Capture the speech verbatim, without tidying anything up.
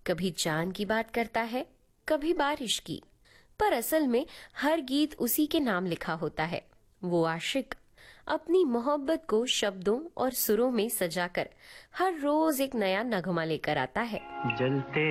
कभी चांद की बात करता है, कभी बारिश की, पर असल में हर गीत उसी के नाम लिखा होता है। वो आशिक अपनी मोहब्बत को शब्दों और सुरों में सजाकर हर रोज एक नया नगमा लेकर आता है। जलते